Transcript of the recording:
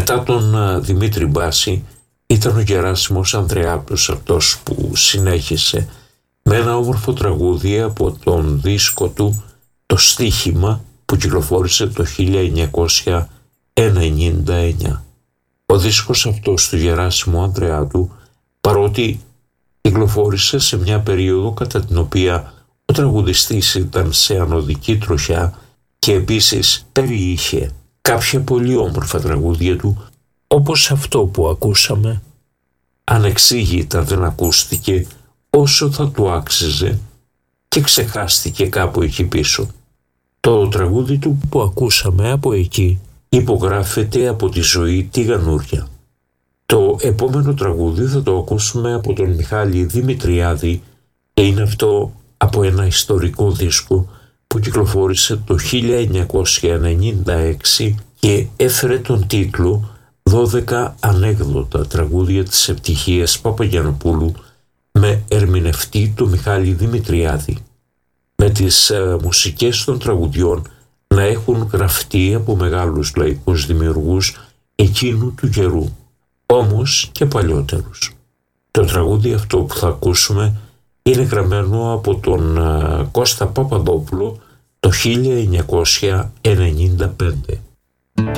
Μετά τον Δημήτρη Μπάση ήταν ο Γεράσιμος Ανδρεάπλος αυτός που συνέχισε με ένα όμορφο τραγούδι από τον δίσκο του «Το Στίχημα» που κυκλοφόρησε το 1999. Ο δίσκος αυτός του Γεράσιμου Ανδρεάτου, παρότι κυκλοφόρησε σε μια περίοδο κατά την οποία ο τραγουδιστής ήταν σε ανωδική τροχιά και επίσης περιείχε κάποια πολύ όμορφα τραγούδια του, όπως αυτό που ακούσαμε, ανεξήγητα δεν ακούστηκε όσο θα του άξιζε και ξεχάστηκε κάπου εκεί πίσω. Το τραγούδι του που ακούσαμε από εκεί υπογράφεται από τη Ζωή Τηγανούρια. Το επόμενο τραγούδι θα το ακούσουμε από τον Μιχάλη Δημητριάδη και είναι αυτό από ένα ιστορικό δίσκο που κυκλοφόρησε το 1996 και έφερε τον τίτλο 12 ανέκδοτα τραγούδια της Ευτυχίας Παπαγιαννοπούλου με ερμηνευτή του Μιχάλη Δημητριάδη, με τις μουσικές των τραγουδιών να έχουν γραφτεί από μεγάλους λαϊκούς δημιουργούς εκείνου του καιρού, όμως και παλιότερους. Το τραγούδι αυτό που θα ακούσουμε είναι γραμμένο από τον Κώστα Παπαδόπουλο το 1995.